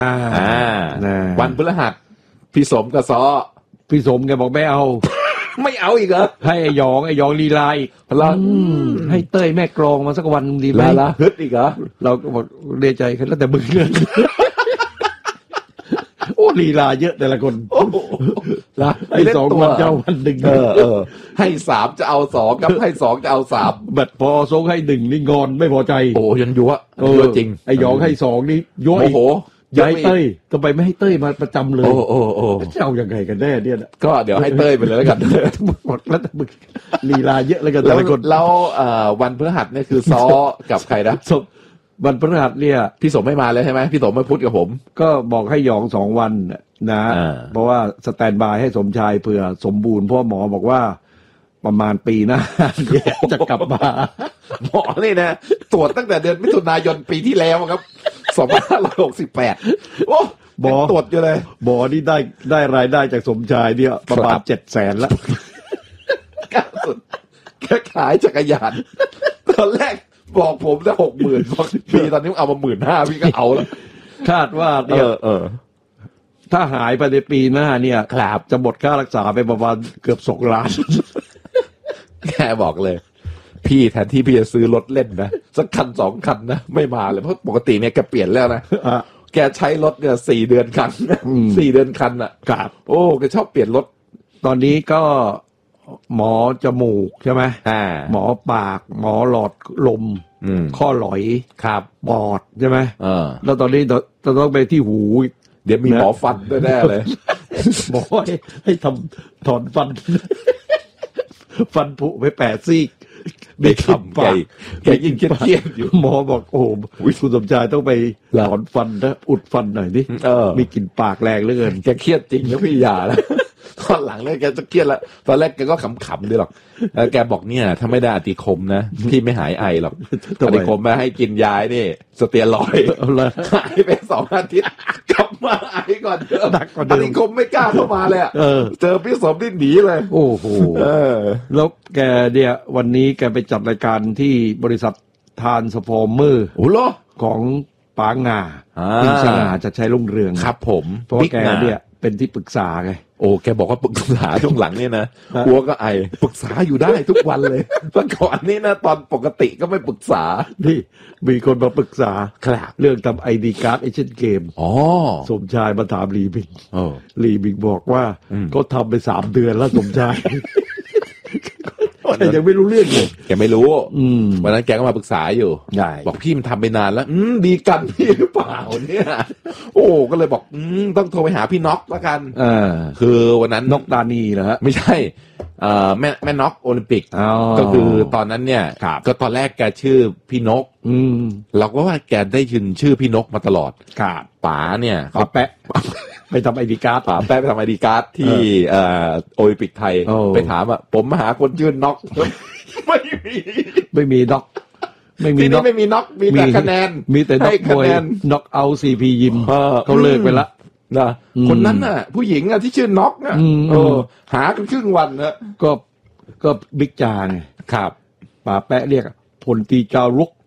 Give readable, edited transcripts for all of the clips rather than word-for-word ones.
วันพฤหัสพี่สมกับซ้อพี่สมแกบอกไม่เอาไม่เอาอีกเหรอให้ไอ้หยองลีลาอีกให้เต้ยแม่กลองมาสักวันดีไหมล่ะฮึดอีกเหรอเราก็บอกเรียใจกันแล้วแต่มึงเงินโอ้ลีลาเยอะแต่ละคนนะให้2 วันจะเอาวัน1 ให้3จะเอา2กับให้2จะเอา3 บัดพอทรงให้1นี่งอนไม่พอใจโอ้ยังยั่วจริงไอ้หยองให้2นี่ยั่วโอ้โหย้ายเต้ยทำไมไม่ให้เต้ยมาประจำเลยโอ้จะเอายังไงกันแน่เนี่ยก็เดี๋ยวให้เต้ยไปเลยแล้วกันหมดแล้วมึงลีลาเยอะเลยกันแต่ละคนแล้ววันพฤหัสเนี่ยคือซ้อกับใครนะวันพฤหัสเนี่ยพี่สมไม่มาเลยใช่ไหมพี่สมไม่พูดกับผมก็บอกให้หยอง2 วันนะเพราะว่าสแตนบายให้สมชายเผื่อสมบูรณ์เพราะหมอบอกว่าประมาณปีหน้าจะกลับมาหมอนี่นะตรวจตั้งแต่เดือนมิถุนายนปีที่แล้วครับ2568โอ้หมอตรวจอยู่เลยหมอนี่ได้รายได้จากสมชายเนี่ยประมาณ700,000แล้วก้าวสุดแค่ขายจักรยานตอนแรกบอกผมได้ 60,000 บอกพี่ตอนนี้เอามา 15,000 พี่ก็เอาแล้วคาดว่าเนี่ยถ้าหายไปในปีหน้าเนี่ยครับจะหมดค่ารักษาไปประมาณเกือบ2 ล้านแกบอกเลยพี่แทนที่พี่จะซื้อรถเล่นนะสักคัน2 คันนะไม่มาเลยเพราะปกติเนี่ยแกเปลี่ยนแล้วนะแกใช้รถเนี่ย4 เดือนคัน4 เดือนคันอ่ะครับโอ้แกชอบเปลี่ยนรถตอนนี้ก็หมอจมูกใช่ไหมหมอปากหมอหลอดลมข้อหลอยครับปอดใช่ไหมแล้วตอนนี้ต้องไปที่หูเดี๋ยวมีหมอฟันด้วยแน่เลยหมอให้ทำถอนฟันผุไป8 ซี่ไม่ทำแกยิ่งเครียดอยู่หมอบอกโอ้คุณสมชายต้องไปถอนฟันนะอุดฟันหน่อยดิมีกลิ่นปากแรงเหลือเกินแกเครียดจริงนะพี่ยาแล้วตอนหลังเนี่ยแกจะเครียดแล้วตอนแรกแกก็ขำๆด้วยหรอกแกบอกเนี่ยถ้าไม่ได้อติคมนะพี่ไม่หายไอหรอกอติคมมาให้กินยานี่สเตียรอยด์หายไป2 อาทิตย์กลับมาไอก่อนเดิมอติคมไม่กล้าเข้ามาเลยเจอพี่สมนี่หนีเลยโอ้โหแล้วแกเนี่ยวันนี้แกไปจัดรายการที่บริษัททานสฟอร์เมอร์ของป๋างาเป็นสง่าจะใช้รุ่งเรืองครับผมเพราะแกเนี่ยเป็นที่ปรึกษาไงโอ้แกบอกว่าปรึกษาช่วงหลังเนี่ยนะหัวก็ไอปรึกษาอยู่ได้ทุกวันเลยเมื่อก่อนนี่นะตอนปกติก็ไม่ปรึกษานี่มีคนมาปรึกษาครับเรื่องทำ ID card Asian Game สมชายมาถามลีบิงบอกว่าก็ทำไป3 เดือนแล้วสมชายแต่ยังไม่รู้เรื่องเลยแกไม่รู้วันนั้นแกก็มาปรึกษาอยู่บอกพี่มันทำไปนานแล้วดีกันพี่หรือเปล่าเนี่ยโอ้ก็เลยบอกต้องโทรไปหาพี่น็อกแล้วกันคือวันนั้นน็อกดานีเหรอฮะไม่ใช่แม่น็อกโอลิมปิกก็คือตอนนั้นเนี่ยก็ตอนแรกแกชื่อพี่นกเราก็ว่าแกได้ยินชื่อพี่นกมาตลอดป๋าเนี่ยเขาแปะไปทำไอดีการ์ดป๋าแปะไปทำไอดีการ์ดที่โอลิมปิกไทยไปถามผมมาหาคนชื่อน็อกไม่มีน็อกไม่มีน็อกมีแต่คะแนนมีแต่น็อกมวยน็อกเอาCPยิมเขาเลิกไปละนะคนนั้นน่ะผู้หญิงอ่ะที่ชื่อน็อกน่ะหากันครึ่งวันนะก็บิ๊กจาไงครับป๋าแปะเรียกพลตรีจารุก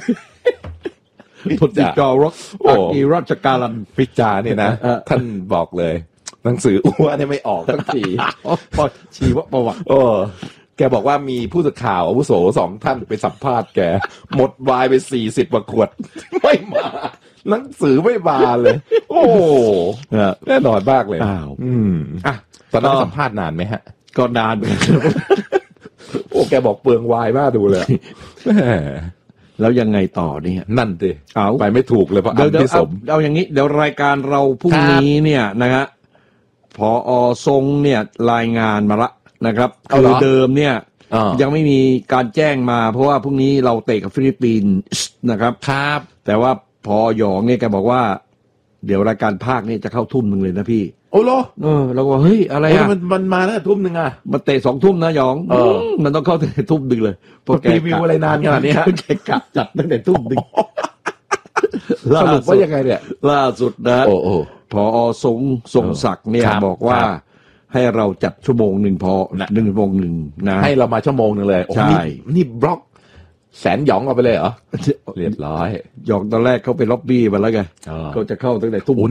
พลตรีจารุกอีราชการันบิ๊กจาเนี่ยนะท่านบอกเลยหนังสืออ้วนเนี่ยไม่ออกสักทีพอชีวประวัติแกบอกว่ามีผู้สื่อข่าวอาวุโส2 ท่านไปสัมภาษณ์แกหมดวายไป40 กว่าขวดไม่มาหนังสือไม่มาเลยโอ้แน่นอนมากเลยตอนนั้นสัมภาษณ์นานไหมฮะก็นานโอ้แกบอกเปลืองวายมากดูเลยแล้วยังไงต่อเนี่ยนั่นสิไปไม่ถูกเลยเพราะอันที่สมเอาอย่างนี้เดี๋ยวรายการเราพรุ่งนี้เนี่ยนะฮะผอ.ทรงเนี่ยรายงานมาละนะครับคือเดิมเนี่ยยังไม่มีการแจ้งมาเพราะว่าพรุ่งนี้เราเตะกับฟิลิปปินส์นะครับแต่ว่าพอหยองเนี่ยแกบอกว่าเดี๋ยวรายการภาคนี่จะเข้าทุ่มนึงเลยนะพี่โอ้โหเราก็เฮ้ยอะไรอ่ะมันมาแล้วทุ่มนึงอ่ะมันเตะ2 ทุ่มนะหยองมันต้องเข้าแต่ทุ่มนึงเลยพอแกรีวิวอะไรนานขนาดนี้ฮะแกกะจัดตั้งแต่ทุ่มนึงสรุปว่ายังไงเนี่ยล่าสุดนะพอทรงศักดิ์เนี่ยบอกว่าให้เราจัด1 ชั่วโมงพอ1 ชั่วโมงนะให้เรามา1 ชั่วโมงเลยใช่นี่บล็อกแสนหยองเอาไปเลยเหรอเรียบร้อยหยองตอนแรกเขาไปล็อบบี้มาแล้วไงเขาจะเข้าตั้งแต่ทุ่ม